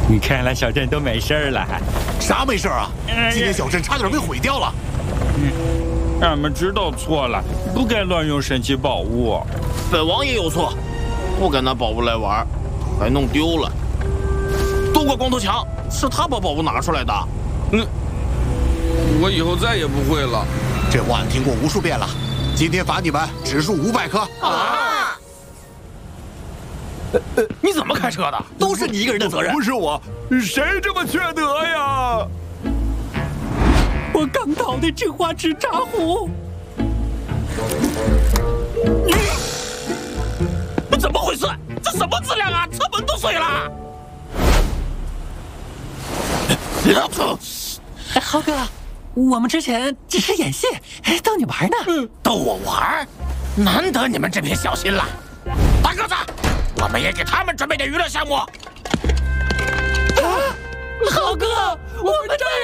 看来小镇都没事了。 啥没事啊？今天小镇差点被毁掉了。 俺们知道错了，不该乱用神奇宝物。 本王也有错，不该拿宝物来玩，还弄丢了。渡过光头强是他把宝物拿出来的。 我以后再也不会了。 这话听过无数遍了。今天罚你们植树500棵。 啊！你怎么开车的？都是你一个人的责任。 不是我，谁这么缺德呀？ 我刚倒的这花枝炸糊。 怎么回事？这什么质量啊？车门都碎了！ 豪哥，我们之前只是演戏，逗你玩呢。 逗我玩？难得你们这片小心了。大个子，我们也给他们准备点娱乐项目。 豪哥，我们这